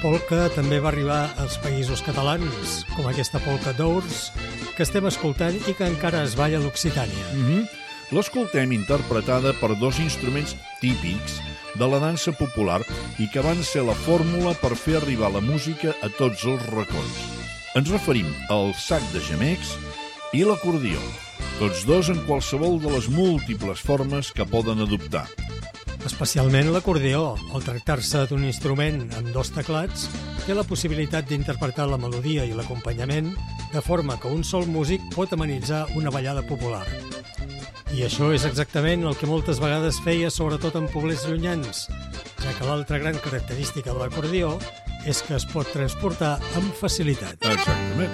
polca també va arribar als països catalans, com aquesta polca d'Ours, que estem escoltant i que encara es balla a l'Occitània. L'escoltem interpretada per dos instruments típics de la dansa popular i que van ser la fórmula per fer arribar la música a tots els racons. Ens referim al sac de gemecs i l'acordió, tots dos en qualsevol de les múltiples formes que poden adoptar. Especialment l'acordió, al tractar-se d'un instrument amb dos teclats, té la possibilitat d'interpretar la melodia i l'acompanyament de forma que un sol músic pot amenitzar una ballada popular. I això és exactament el que moltes vegades feia, sobretot en poblets llunyans, ja que l'altra gran característica de l'acordió és que es pot transportar amb facilitat. Exactament.